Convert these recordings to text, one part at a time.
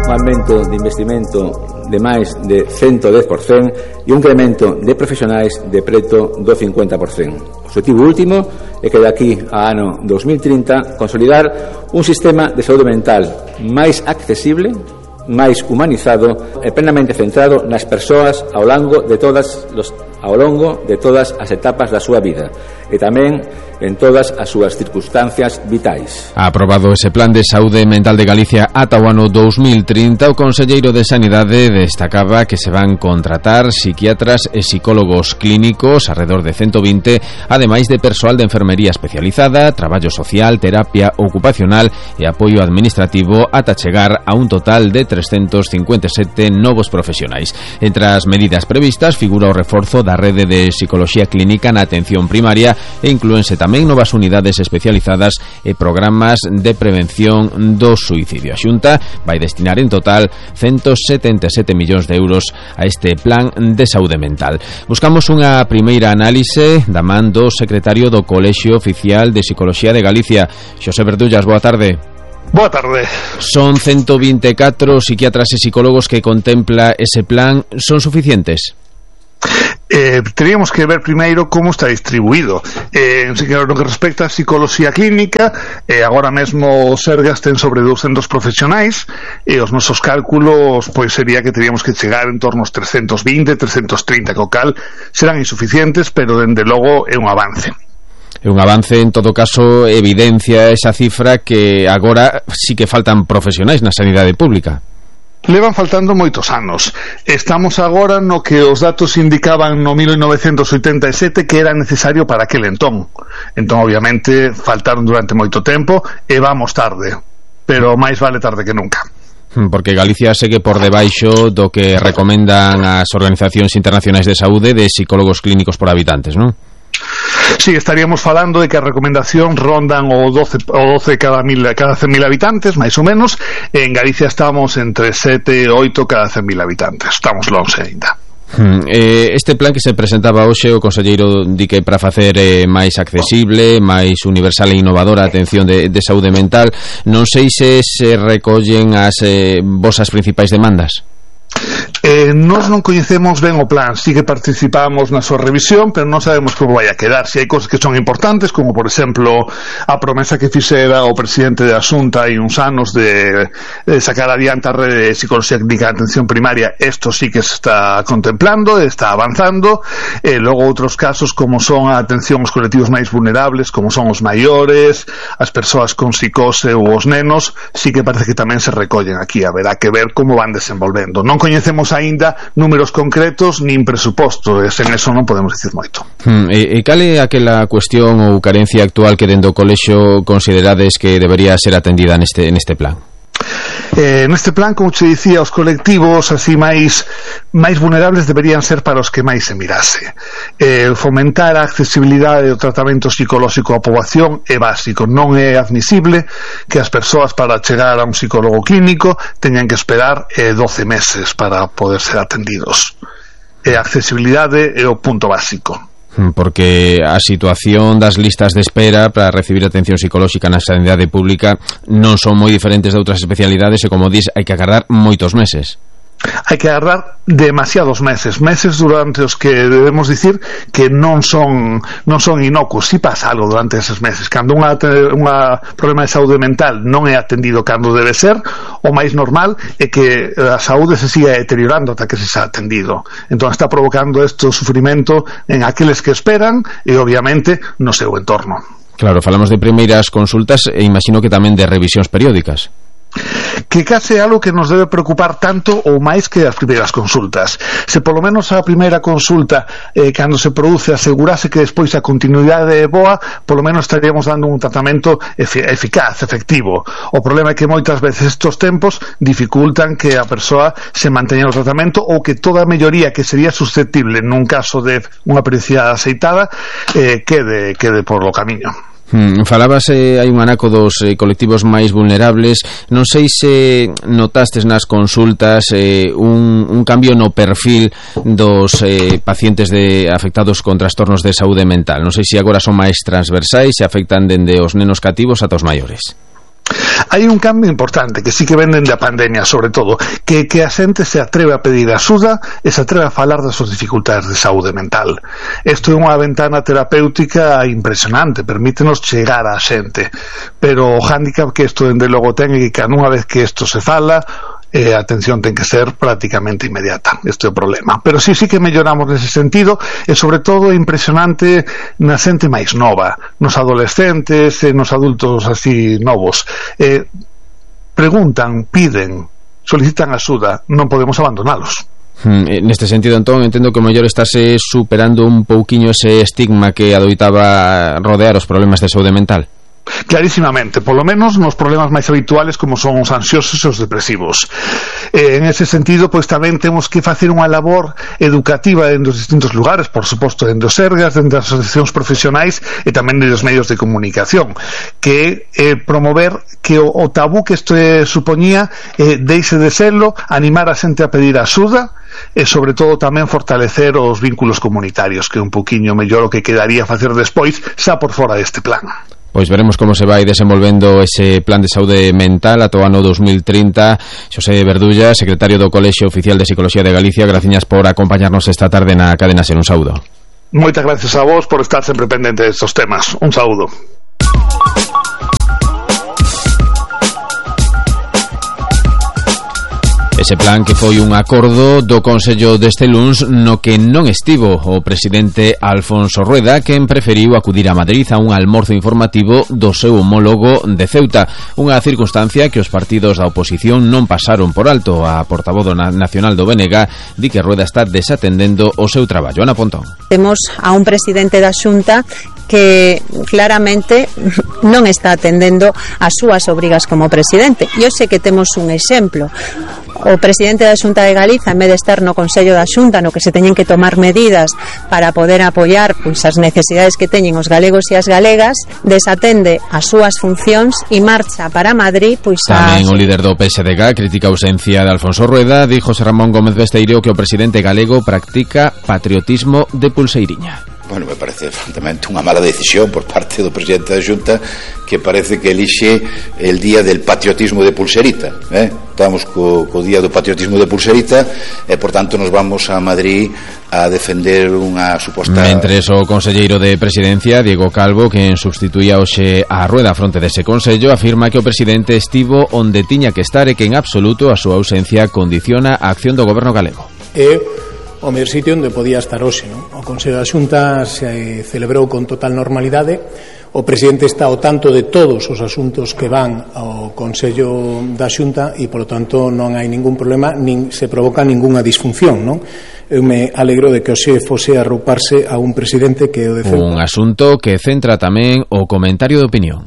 un aumento de investimento de máis de 110% e un incremento de profesionais de preto do 50%. O objetivo último é que de aquí a ano 2030 consolidar un sistema de saúde mental máis accesible, máis humanizado e plenamente centrado nas persoas ao longo de todas as etapas da súa vida e tamén en todas as súas circunstancias vitais. Aprobado ese plan de saúde mental de Galicia ata o ano 2030, o conselleiro de Sanidade destacaba que se van contratar psiquiatras e psicólogos clínicos, alrededor de 120, ademais de persoal de enfermería especializada, traballo social, terapia ocupacional e apoio administrativo, ata chegar a un total de 357 novos profesionais. Entre as medidas previstas figura o reforzo da rede de psicoloxía clínica na atención primaria e inclúense tamén novas unidades especializadas e programas de prevención do suicidio. A Xunta vai destinar en total 177 millóns de euros a este plan de saúde mental. Buscamos unha primeira análise da man do secretario do Colexio Oficial de Psicoloxía de Galicia, Xosé Verdullas. Boa tarde. Boa tarde. Son 124 psiquiatras e psicólogos que contempla ese plan. Son suficientes? Teríamos que ver primeiro como está distribuído. No que respecta a psicoloxía clínica, agora mesmo os Sergas ten sobre 200 profesionais e os nosos cálculos pois sería que teríamos que chegar en torno aos 320, 330, co cal serán insuficientes, pero dende logo é un avance. É un avance, en todo caso, evidencia esa cifra que agora sí que faltan profesionais na sanidade pública. Levan faltando moitos anos. Estamos agora no que os datos indicaban no 1987 que era necesario para aquel entón. Entón, obviamente, faltaron durante moito tempo e vamos tarde. Pero máis vale tarde que nunca. Porque Galicia segue por debaixo do que recomendan as organizacións internacionais de saúde de psicólogos clínicos por habitantes, non? Sí, estaríamos falando de que a recomendación rondan o 12 cada 100.000 habitantes, máis ou menos. En Galicia estamos entre 7 e 8 cada 100.000 habitantes. Estamos longe ainda. Este plan que se presentaba hoxe, o conselleiro di que para facer máis accesible, máis universal e innovadora a atención de saúde mental, non sei se recollen as vosas principais demandas. Nós non coñecemos ben o plan, sí que participamos na súa revisión, pero non sabemos como vai a quedar. Si hai cosas que son importantes, como por exemplo a promesa que fixera o presidente da Xunta hai uns anos de sacar adiante a rede de psicología clínica de atención primaria, isto sí que se está contemplando, está avanzando. Logo outros casos como son a atención aos colectivos máis vulnerables, como son os maiores, as persoas con psicose ou os nenos, sí que parece que tamén se recollen aquí. Haberá que ver como van desenvolvendo. Non coñecemos aínda números concretos nin presuposto, e sen eso non podemos dicir moito. E cal é aquela cuestión ou carencia actual que dentro do colexio considerades que debería ser atendida neste plan? Neste plan, como te dicía, os colectivos así máis vulnerables deberían ser para os que máis se mirase. Fomentar a accesibilidade do tratamento psicolóxico á poboación é básico. Non é admisible que as persoas para chegar a un psicólogo clínico teñan que esperar 12 meses para poder ser atendidos. A accesibilidade é o punto básico. Porque a situación das listas de espera para recibir atención psicolóxica na sanidade pública non son moi diferentes de outras especialidades e, como dis, hai que agardar moitos meses. Hai que agardar demasiados meses durante os que debemos dicir que non son inocuos. Si pasa algo durante eses meses, cando un problema de saúde mental non é atendido cando debe ser, o máis normal é que a saúde se siga deteriorando ata que se xa atendido. Entón está provocando este sufrimento en aqueles que esperan e obviamente no seu entorno. Claro, falamos de primeiras consultas e imagino que tamén de revisións periódicas. Que case é algo que nos debe preocupar tanto ou máis que as primeiras consultas. Se polo menos a primeira consulta cando se produce asegurase que despois a continuidade é boa, polo menos estaríamos dando un tratamento eficaz, efectivo. O problema é que moitas veces estes tempos dificultan que a persoa se manteña no tratamento ou que toda a melloría que sería susceptible nun caso de unha periodicidade aceitada quede por o camiño. Falabas hai un anaco dos colectivos máis vulnerables. Non sei se notastes nas consultas un cambio no perfil dos pacientes afectados con trastornos de saúde mental. Non sei se agora son máis transversais, se afectan dende os nenos cativos ata os maiores. Hai un cambio importante que sí que venden da pandemia, sobre todo, que a xente se atreve a pedir axuda e se atreve a falar das súas dificultades de saúde mental. Isto é unha ventana terapéutica impresionante, permítenos chegar á xente, pero o hándicap que isto dende logo ten é que unha vez que isto se fala, a atención ten que ser prácticamente inmediata. Este é o problema, pero sí que melloramos nese sentido, e sobre todo é impresionante na xente máis nova, nos adolescentes e nos adultos así novos. Preguntan, piden, solicitan axuda, non podemos abandonalos. Neste sentido, entón, entendo que o mellor estáse superando un pouquiño ese estigma que adoitaba rodear os problemas de saúde mental. Clarísimamente, polo menos nos problemas máis habituales como son os ansiosos e os depresivos. En ese sentido, pois tamén temos que facer unha labor educativa en dos distintos lugares, por suposto, en dos sergas, en das asociacións profesionais e tamén nos medios de comunicación, que promover que o tabú que isto supoñía deixe de serlo, animar a xente a pedir axuda e sobre todo tamén fortalecer os vínculos comunitarios, que é un poquinho mellor o que quedaría facer despois xa por fora deste plan. Pois veremos como se vai desenvolvendo ese plan de saúde mental ata o ano 2030. Xosé Verdulla, secretario do Colexio Oficial de Psicología de Galicia, graciñas por acompañarnos esta tarde na Cadena Ser. Un saúdo. Moitas gracias a vos por estar sempre pendente destes temas. Un saúdo. Ese plan que foi un acordo do Consello deste luns no que non estivo o presidente Alfonso Rueda, quen preferiu acudir a Madrid a un almorzo informativo do seu homólogo de Ceuta, unha circunstancia que os partidos da oposición non pasaron por alto. A portavoz nacional do BNG di que Rueda está desatendendo o seu traballo. Ana Pontón. Temos a un presidente da Xunta que claramente non está atendendo as súas obrigas como presidente. Eu sei que temos un exemplo. O presidente da Xunta de Galiza, en vez de estar no Consello da Xunta, no que se teñen que tomar medidas para poder apoiar pois as necesidades que teñen os galegos e as galegas, desatende as súas funcións e marcha para Madrid. Pois tamén o líder do PSDG critica a ausencia de Alfonso Rueda. Di José Ramón Gómez Besteiro que o presidente galego practica patriotismo de pulseiriña. Bueno, me parece francamente unha mala decisión por parte do presidente da Xunta, que parece que elixe el día del patriotismo de pulserita, Estamos co día do patriotismo de pulserita e, por tanto, nos vamos a Madrid a defender unha suposta... Mentres o conselleiro de Presidencia, Diego Calvo, que substituía hoxe a Rueda fronte dese Consello, afirma que o presidente estivo onde tiña que estar e que en absoluto a súa ausencia condiciona a acción do goberno galego. O mellor sitio onde podía estar hoxe, non? O Consello da Xunta se celebrou con total normalidade. O presidente está ao tanto de todos os asuntos que van ao Consello da Xunta e, polo tanto, non hai ningún problema, nin se provoca ningunha disfunción, non? Eu me alegro de que hoxe fose arrouparse a un presidente que o defende. Un asunto que centra tamén o comentario de opinión.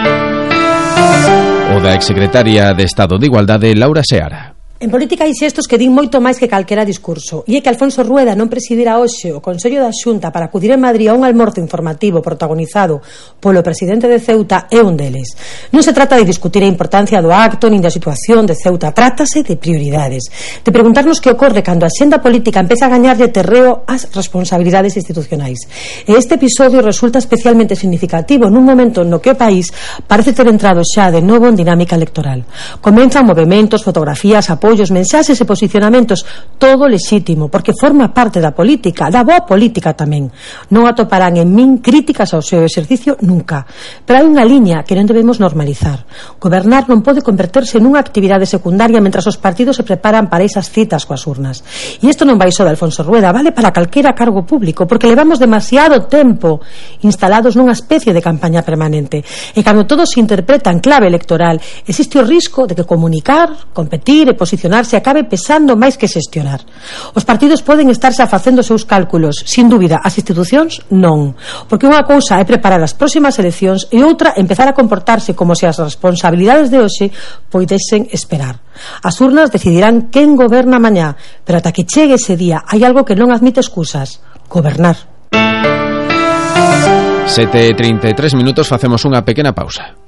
O da exsecretaria de Estado de Igualdade, Laura Seara. En política hai xestos que din moito máis que calquera discurso, e é que Alfonso Rueda non presidira hoxe o Consello da Xunta para acudir en Madrid a un almorzo informativo protagonizado polo presidente de Ceuta é un deles. Non se trata de discutir a importancia do acto nin da situación de Ceuta, trátase de prioridades, de preguntarnos que ocorre cando a xenda política empeza a gañarlle terreo ás responsabilidades institucionais. E este episodio resulta especialmente significativo nun momento no que o país parece ter entrado xa de novo en dinámica electoral. Comenzan movementos, fotografías, apoios, mensaxes e posicionamentos, todo lexítimo, porque forma parte da política, da boa política tamén. Non atoparán en min críticas ao seu exercicio nunca, pero hai unha liña que non debemos normalizar. Gobernar non pode converterse nunha actividade secundaria mentras os partidos se preparan para esas citas coas urnas. E isto non vai só de Alfonso Rueda, vale para calquera cargo público, porque levamos demasiado tempo instalados nunha especie de campaña permanente, e cando todo se interpreta en clave electoral, existe o risco de que comunicar, competir e posicionarse acabe pesando máis que xestionar. Os partidos poden estarse facendo seus cálculos, sin dúbida, as institucións non, porque unha cousa é preparar as próximas eleccións e outra empezar a comportarse como se as responsabilidades de hoxe poidesen esperar. As urnas decidirán quen goberna mañá, pero ata que chegue ese día hai algo que non admite excusas: gobernar. 7:33 minutos, facemos unha pequena pausa.